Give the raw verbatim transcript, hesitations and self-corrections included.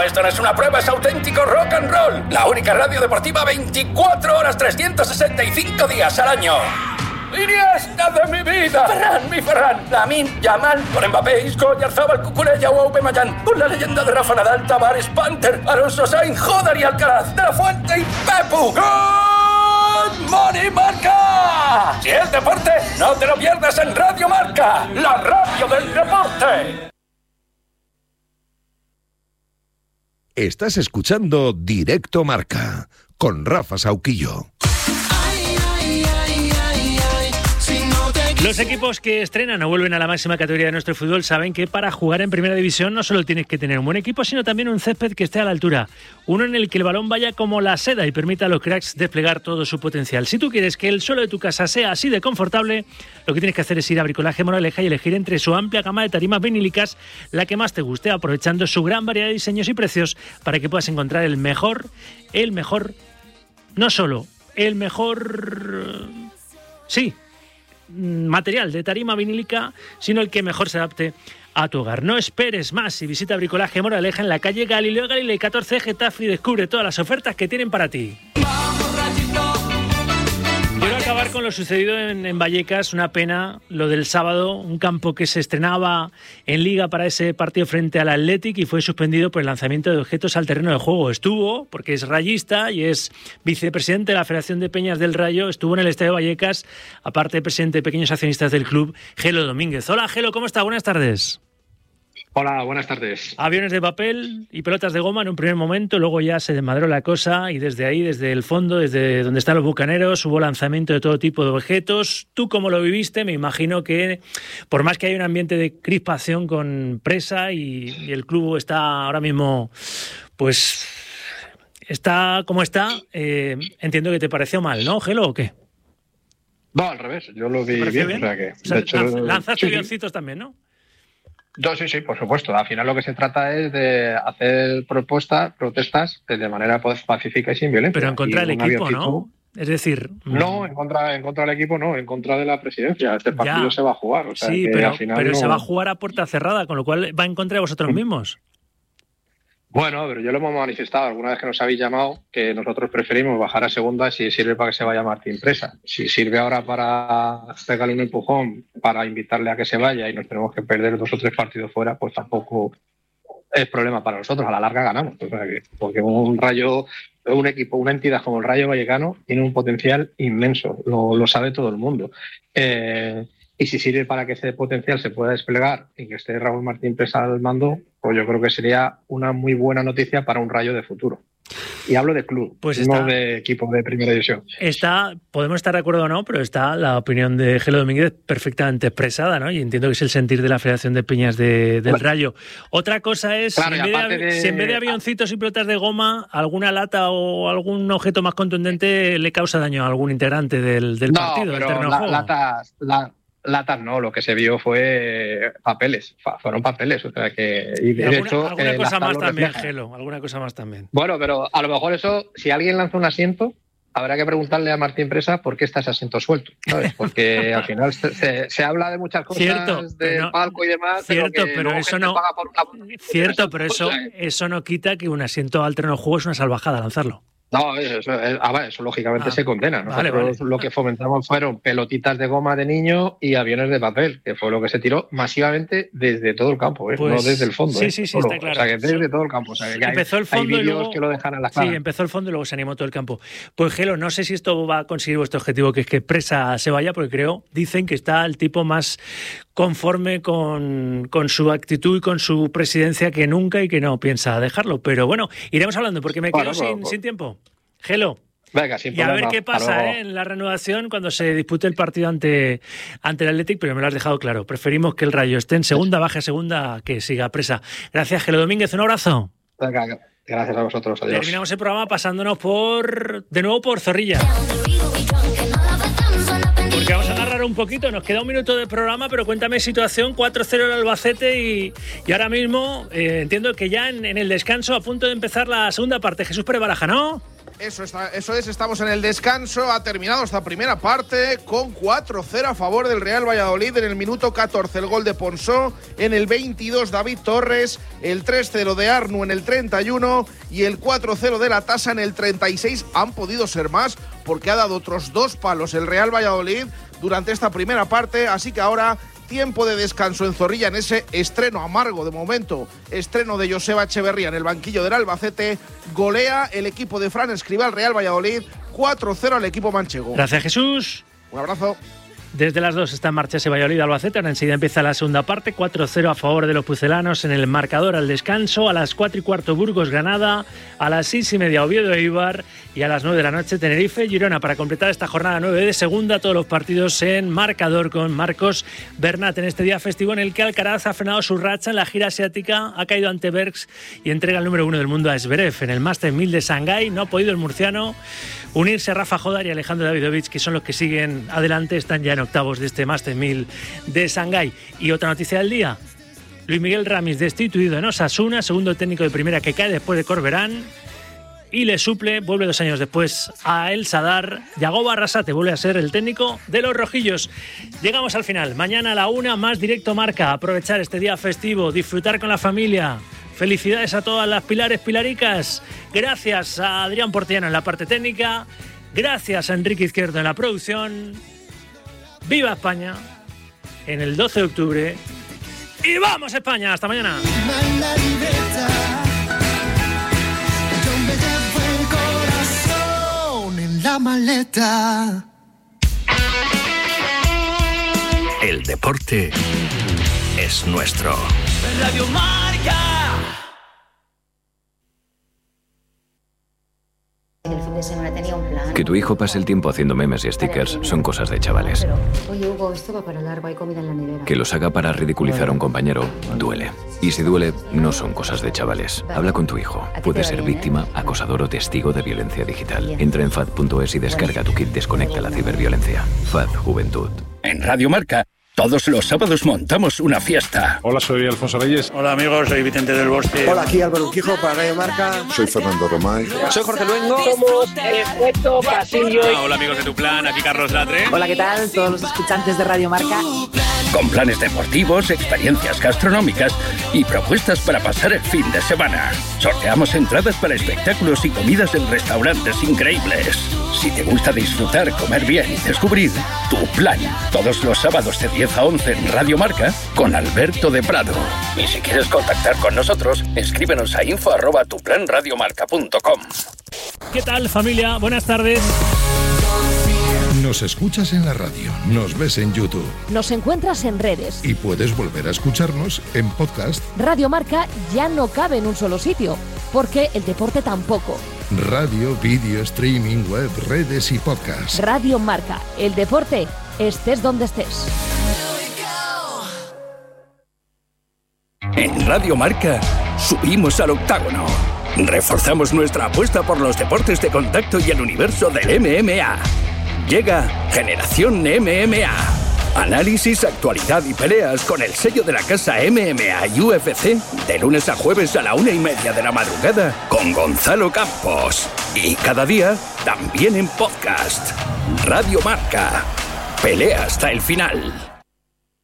esto no es una prueba, es auténtico rock and roll. La única radio deportiva veinticuatro horas, trescientos sesenta y cinco días al año. Iniesta de mi vida, Ferran, mi Ferran, Lamine Yamal, por Mbappé, Isco, Oyarzabal, Cucurella o Aubameyang, por la leyenda de Rafa Nadal, Tavares, Panther, Alonso Sainz, Joder y Alcaraz, De La Fuente y Pepu. ¡Good Morning Marca! Si es deporte, no te lo pierdas en Radio Marca, la radio del deporte. Estás escuchando Directo Marca con Rafa Sauquillo. Los equipos que estrenan o vuelven a la máxima categoría de nuestro fútbol saben que para jugar en primera división no solo tienes que tener un buen equipo, sino también un césped que esté a la altura. Uno en el que el balón vaya como la seda y permita a los cracks desplegar todo su potencial. Si tú quieres que el suelo de tu casa sea así de confortable, lo que tienes que hacer es ir a Bricolaje Moraleja y elegir entre su amplia gama de tarimas vinílicas la que más te guste, aprovechando su gran variedad de diseños y precios para que puedas encontrar el mejor, el mejor, no solo, el mejor... Sí, material de tarima vinílica, sino el que mejor se adapte a tu hogar. No esperes más y visita Bricolaje Moraleja en la calle Galileo Galilei catorce Getafe y descubre todas las ofertas que tienen para ti. Quiero acabar con lo sucedido en, en Vallecas, una pena lo del sábado, un campo que se estrenaba en Liga para ese partido frente al Athletic y fue suspendido por el lanzamiento de objetos al terreno de juego. Estuvo, porque es rayista y es vicepresidente de la Federación de Peñas del Rayo, estuvo en el Estadio Vallecas, aparte de presidente de pequeños accionistas del club, Gelo Domínguez. Hola Gelo, ¿cómo está? Buenas tardes. Hola, buenas tardes. Aviones de papel y pelotas de goma en un primer momento, luego ya se desmadró la cosa y desde ahí, desde el fondo, desde donde están los bucaneros, hubo lanzamiento de todo tipo de objetos. ¿Tú cómo lo viviste? Me imagino que, por más que hay un ambiente de crispación con Presa y, y el club está ahora mismo, pues, está como está, eh, entiendo que te pareció mal, ¿no, Gelo, o qué? No, al revés, yo lo vi bien, bien, o sea que... O sea, de hecho, lanzaste sí, avioncitos sí. también, ¿no? No, sí, sí, por supuesto. Al final lo que se trata es de hacer propuestas, protestas de manera pacífica y sin violencia. Pero en contra del equipo, avioncito, ¿no? Es decir... No, en contra, en contra del equipo no, en contra de la presidencia. Este partido ya. se va a jugar. O sea, sí, que pero, al final pero no... se va a jugar a puerta cerrada, con lo cual va en contra de vosotros mismos. Bueno, pero yo lo hemos manifestado alguna vez que nos habéis llamado, que nosotros preferimos bajar a segunda si sirve para que se vaya Martín Presa. Si sirve ahora para pegarle un empujón, para invitarle a que se vaya y nos tenemos que perder dos o tres partidos fuera, pues tampoco es problema para nosotros. A la larga ganamos. Porque un Rayo, un equipo, una entidad como el Rayo Vallecano tiene un potencial inmenso, lo, lo sabe todo el mundo. Eh, y si sirve para que ese potencial se pueda desplegar y que esté Raúl Martín Presa al mando, pues yo creo que sería una muy buena noticia para un Rayo de futuro. Y hablo de club, pues está, no de equipo de primera división. Está, podemos estar de acuerdo o no, pero está la opinión de Gelo Domínguez perfectamente expresada, ¿no? Y entiendo que es el sentir de la Federación de Peñas de, del bueno, Rayo. Otra cosa es, claro, si, en vez de, de... si en vez de avioncitos y pelotas de goma, alguna lata o algún objeto más contundente le causa daño a algún integrante del, del no, partido, pero del terreno la, juego. Latas, la... Latas no, lo que se vio fue papeles, fueron papeles, o sea que y de y alguna, hecho alguna eh, cosa más también, refleja. Gelo, alguna cosa más también. Bueno, pero a lo mejor eso, si alguien lanza un asiento, habrá que preguntarle a Martín Presa por qué está ese asiento suelto, ¿sabes? Porque al final se, se habla de muchas cosas cierto, del no, palco y demás, cierto, pero, que pero eso no por una... cierto, pero eso eso no quita que un asiento al terreno de juego es una salvajada lanzarlo. No, eso, eso, eso lógicamente ah, se condena. Nosotros vale, vale. lo que fomentamos fueron pelotitas de goma de niño y aviones de papel, que fue lo que se tiró masivamente desde todo el campo, ¿eh? Pues, no desde el fondo. Sí, ¿eh? sí, sí, Solo. está claro. O sea, que desde todo el campo. O sea, que empezó hay, el fondo hay vídeos luego, que lo dejan a la cara. Sí, empezó el fondo y luego se animó todo el campo. Pues Gelo, no sé si esto va a conseguir vuestro objetivo, que es que Presa se vaya, porque creo, dicen que está el tipo más conforme con, con su actitud y con su presidencia que nunca y que no piensa dejarlo. Pero bueno, iremos hablando, porque me quedo bueno, sin, pues, sin tiempo. Gelo. Venga, sin y problema. a ver qué pasa ¿eh? en la renovación cuando se dispute el partido ante, ante el Athletic, pero me lo has dejado claro. Preferimos que el Rayo esté en segunda, baje a segunda, que siga Presa. Gracias, Gelo Domínguez, un abrazo. Venga, gracias a vosotros, adiós. Terminamos el programa pasándonos por de nuevo por Zorrilla. Porque vamos a narrar un poquito, nos queda un minuto de programa, pero cuéntame situación, cuatro cero el Albacete y, y ahora mismo eh, entiendo que ya en, en el descanso a punto de empezar la segunda parte. Jesús Pérez Baraja, ¿no? Eso, está, eso es, estamos en el descanso. Ha terminado esta primera parte con cuatro cero a favor del Real Valladolid. En el minuto catorce el gol de Ponsó, en el veintidós David Torres, el tres cero de Arnu en el treinta y uno y el cuatro cero de la Tasa en el treinta y seis. Han podido ser más porque ha dado otros dos palos el Real Valladolid durante esta primera parte, así que ahora tiempo de descanso en Zorrilla en ese estreno amargo de momento, estreno de Joseba Echeverría en el banquillo del Albacete. Golea el equipo de Fran Escribá al Real Valladolid cuatro cero al equipo manchego. Gracias, Jesús. Un abrazo. Desde las dos está en marcha ese Valladolid-Albacete. Ahora enseguida empieza la segunda parte. cuatro cero a favor de los pucelanos en el marcador al descanso. A las cuatro y cuarto Burgos-Granada. A las seis y media Oviedo-Eibar. Y a las nueve de la noche Tenerife-Girona. Para completar esta jornada nueve de segunda, todos los partidos en marcador con Marcos Bernat. En este día festivo en el que Alcaraz ha frenado su racha en la gira asiática. Ha caído ante Bergs y entrega el número uno del mundo a Zverev. En el Masters mil de Shanghái no ha podido el murciano unirse a Rafa Jodar y Alejandro Davidovich, que son los que siguen adelante. Están ya en octavos de este Masters mil de Shanghái. Y otra noticia del día: Luis Miguel Ramis destituido en Osasuna, segundo técnico de primera que cae después de Corberán, y le suple, vuelve dos años después a El Sadar. Yagoba Arrasate vuelve a ser el técnico de los rojillos. Llegamos al final. Mañana a la una, más Directo Marca. Aprovechar este día festivo, disfrutar con la familia. Felicidades a todas las pilares pilaricas. Gracias a Adrián Portellano en la parte técnica. Gracias a Enrique Izquierdo en la producción. ¡Viva España! En el doce de octubre. ¡Y vamos España! ¡Hasta mañana! La maleta. El deporte es nuestro. Radio Marca. El fin de semana tenía un plan. Que tu hijo pase el tiempo haciendo memes y stickers son cosas de chavales. Pero, oye, Hugo, esto va para largo, hay comida en la nevera. Que los haga para ridiculizar a un compañero duele. Y si duele, no son cosas de chavales. Habla con tu hijo. Puede ser víctima, acosador o testigo de violencia digital. Entra en fad punto es y descarga tu kit Desconecta la ciberviolencia. F A D Juventud. En Radio Marca, todos los sábados montamos una fiesta. Hola, soy Alfonso Reyes. Hola amigos, soy Vicente del Bosque. Hola, aquí Álvaro Urquijo para Radio Marca. Soy Fernando Romay. Soy Jorge Luengo. Somos el efecto pasillo. Hola, hola amigos de Tu Plan, aquí Carlos Latre. Hola, ¿qué tal? Todos los escuchantes de Radio Marca. Con planes deportivos, experiencias gastronómicas y propuestas para pasar el fin de semana. Sorteamos entradas para espectáculos y comidas en restaurantes increíbles. Si te gusta disfrutar, comer bien y descubrir, Tu Plan. Todos los sábados de diez a once en Radio Marca con Alberto de Prado. Y si quieres contactar con nosotros, escríbenos a info arroba tu plan radio marca punto com. ¿Qué tal, familia? Buenas tardes. Nos escuchas en la radio, nos ves en YouTube. Nos encuentras en redes. Y puedes volver a escucharnos en podcast. Radio Marca ya no cabe en un solo sitio, porque el deporte tampoco. Radio, vídeo, streaming, web, redes y podcast. Radio Marca, el deporte, estés donde estés. En Radio Marca, subimos al octágono. Reforzamos nuestra apuesta por los deportes de contacto y el universo del M M A. Llega Generación M M A. Análisis, actualidad y peleas con el sello de la casa M M A y U F C de lunes a jueves a la una y media de la madrugada con Gonzalo Campos. Y cada día también en podcast. Radio Marca. Pelea hasta el final.